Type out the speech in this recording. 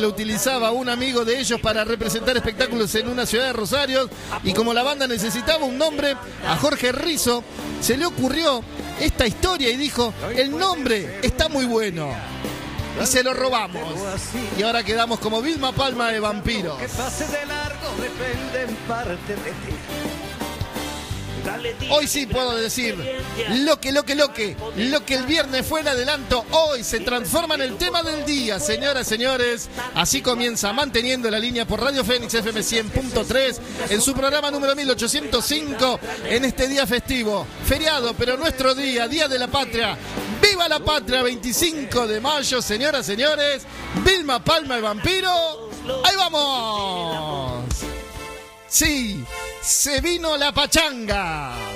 lo utilizaba un amigo de ellos para representar espectáculos en una ciudad de Rosario, y como la banda necesitaba un nombre, a Jorge Rizzo se le ocurrió esta historia y dijo: el nombre está muy bueno. Y se lo robamos. Y ahora quedamos como Vilma Palma de Vampiros. Hoy sí puedo decir lo que el viernes fue el adelanto, hoy se transforma en el tema del día, señoras, señores. Así comienza Manteniendo la Línea por Radio Fénix FM 100.3 en su programa número 1805 en este día festivo, feriado, pero nuestro día, Día de la Patria. ¡Viva la Patria! 25 de mayo, señoras, señores. Vilma Palma y Vampiro. ¡Ahí vamos! Sí, se vino la pachanga.